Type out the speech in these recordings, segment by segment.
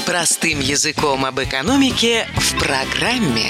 Простым языком об экономике в программе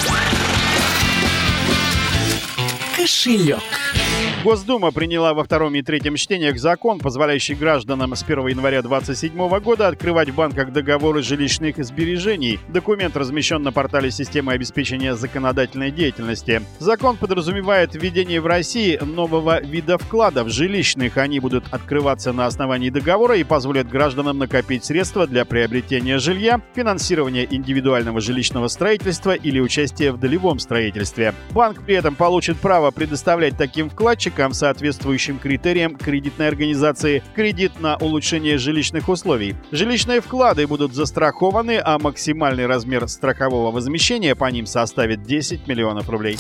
«Кошелек». Госдума приняла во втором и третьем чтениях закон, позволяющий гражданам с 1 января 2027 года открывать в банках договоры жилищных сбережений. Документ размещен на портале системы обеспечения законодательной деятельности. Закон подразумевает введение в России нового вида вкладов жилищных. Они будут открываться на основании договора и позволят гражданам накопить средства для приобретения жилья, финансирования индивидуального жилищного строительства или участия в долевом строительстве. Банк при этом получит право предоставлять таким вкладчикам, соответствующим критериям кредитной организации, кредит на улучшение жилищных условий. Жилищные вклады будут застрахованы, а максимальный размер страхового возмещения по ним составит 10 миллионов рублей.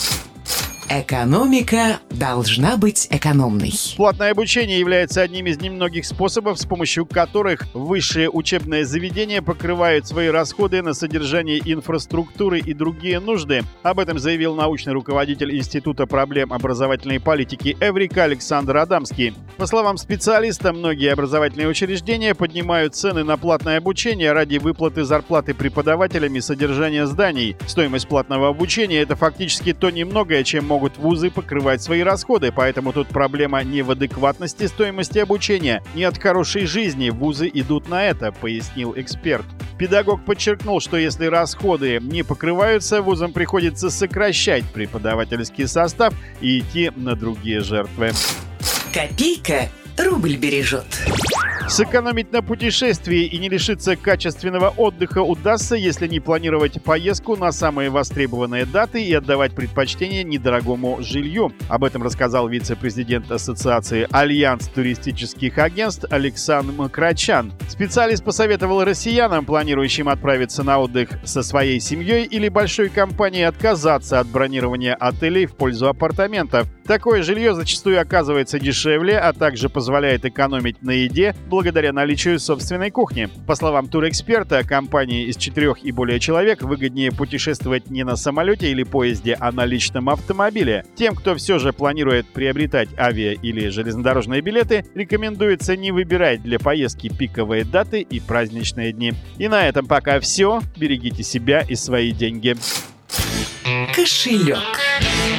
Экономика должна быть экономной. Платное обучение является одним из немногих способов, с помощью которых высшие учебные заведения покрывают свои расходы на содержание инфраструктуры и другие нужды. Об этом заявил научный руководитель Института проблем образовательной политики Эврика Александр Адамский. По словам специалиста, многие образовательные учреждения поднимают цены на платное обучение ради выплаты зарплаты преподавателям и содержания зданий. Стоимость платного обучения – это фактически то немногое, чем могут вузы покрывать свои расходы, поэтому тут проблема не в адекватности стоимости обучения, не от хорошей жизни вузы идут на это, пояснил эксперт. Педагог подчеркнул, что если расходы не покрываются, вузам приходится сокращать преподавательский состав и идти на другие жертвы. Копейка рубль бережет. Сэкономить на путешествии и не лишиться качественного отдыха удастся, если не планировать поездку на самые востребованные даты и отдавать предпочтение недорогому жилью. Об этом рассказал вице-президент Ассоциации «Альянс туристических агентств» Александр Макрачан. Специалист посоветовал россиянам, планирующим отправиться на отдых со своей семьей или большой компанией, отказаться от бронирования отелей в пользу апартаментов. Такое жилье зачастую оказывается дешевле, а также позволяет экономить на еде благодаря наличию собственной кухни. По словам турэксперта, компании из 4 и более человек выгоднее путешествовать не на самолете или поезде, а на личном автомобиле. Тем, кто все же планирует приобретать авиа- или железнодорожные билеты, рекомендуется не выбирать для поездки пиковые даты и праздничные дни. И на этом пока все. Берегите себя и свои деньги. Кошелек.